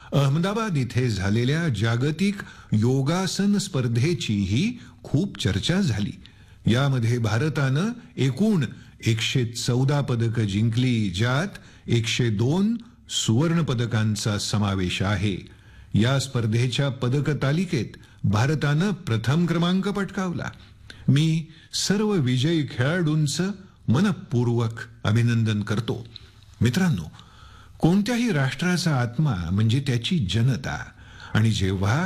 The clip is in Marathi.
अहमदाबाद इथे झालेल्या जागतिक योगासन स्पर्धेचीही खूप चर्चा झाली. यामध्ये भारतानं एकूण 114 पदकं जिंकली, ज्यात 102 सुवर्ण पदकांचा समावेश आहे. या स्पर्धेच्या पदक तालिकेत भारतानं प्रथम क्रमांक पटकावला. मी सर्व विजयी खेळाडूंचं मनपूर्वक अभिनंदन करतो. मित्रांनो, कोणत्याही राष्ट्राचा आत्मा म्हणजे त्याची जनता, आणि जेव्हा